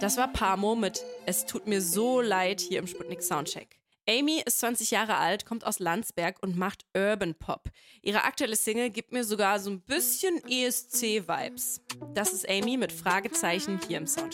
Das war Pamo mit Es tut mir so leid hier im Sputnik Soundcheck. Amy ist 20 Jahre alt, kommt aus Landsberg und macht Urban Pop. Ihre aktuelle Single gibt mir sogar so ein bisschen ESC-Vibes. Das ist Amy mit Fragezeichen hier im Soundcheck.